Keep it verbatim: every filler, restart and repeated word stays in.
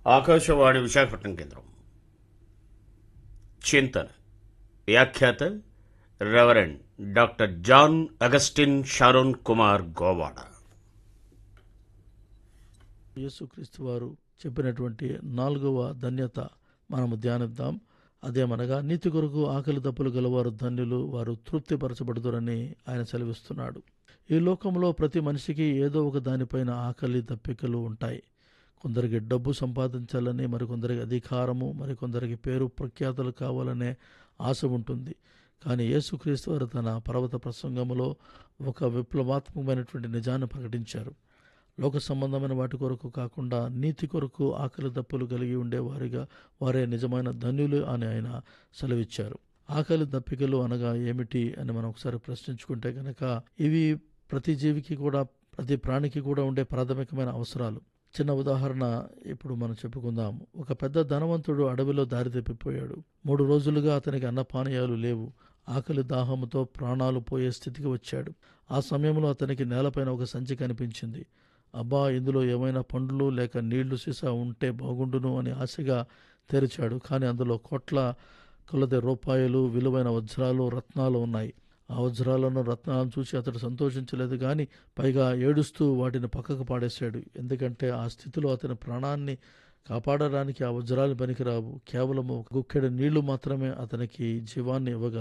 ఆకాశవాణి విశాఖపట్నం కేంద్రం. చింతన వ్యాఖ్యాత reverend doctor John Augustine Sharon Kumar Govada. యేసుక్రీస్తు వారు చెప్పినటువంటి నాలుగవ ధన్యత మనము ధ్యానిద్దాం. అదేమనగా, నీతి కొరకు ఆకలి దప్పులు గలవారు ధన్యులు, వారు తృప్తిపరచబడుదురని ఆయన సెలవిస్తున్నాడు. ఈ లోకంలో ప్రతి మనిషికి ఏదో ఒక దానిపైన ఆకలి దప్పికలు ఉంటాయి. కొందరికి డబ్బు సంపాదించాలని, మరికొందరికి అధికారము, మరికొందరికి పేరు ప్రఖ్యాతులు కావాలనే ఆశ ఉంటుంది. కానీ యేసుక్రీస్తు వారు తన పర్వత ప్రసంగంలో ఒక విప్లవాత్మకమైనటువంటి నిజాన్ని ప్రకటించారు. లోక సంబంధమైన వాటి కొరకు కాకుండా నీతి కొరకు ఆకలి దప్పులు కలిగి ఉండేవారిగా వారే నిజమైన ధన్యులు అని ఆయన సెలవిచ్చారు. ఆకలి దప్పికలు అనగా ఏమిటి అని మనం ఒకసారి ప్రశ్నించుకుంటే కనుక, ఇవి ప్రతి జీవికి కూడా, ప్రతి ప్రాణికి కూడా ఉండే ప్రాథమికమైన అవసరాలు. చిన్న ఉదాహరణ ఇప్పుడు మనం చెప్పుకుందాం. ఒక పెద్ద ధనవంతుడు అడవిలో దారి తప్పిపోయాడు. మూడు రోజులుగా అతనికి అన్నపానీయాలు లేవు. ఆకలి దాహముతో ప్రాణాలు పోయే స్థితికి వచ్చాడు. ఆ సమయంలో అతనికి నేలపైన ఒక సంచి కనిపించింది. అబ్బా, ఇందులో ఏమైనా పండ్లు లేక నీళ్లు సీసా ఉంటే బాగుండును అని ఆశగా తెరిచాడు. కానీ అందులో కోట్ల కొలది రూపాయలు విలువైన వజ్రాలు, రత్నాలు ఉన్నాయి. ఆ వజ్రాలను, రత్నాలను చూసి అతడు సంతోషించలేదు, కానీ పైగా ఏడుస్తూ వాటిని పక్కకు పాడేశాడు. ఎందుకంటే ఆ స్థితిలో అతని ప్రాణాన్ని కాపాడడానికి ఆ వజ్రాలు పనికిరావు. కేవలం ఒక గుక్కెడు నీళ్లు మాత్రమే అతనికి జీవాన్ని ఇవ్వగలవు.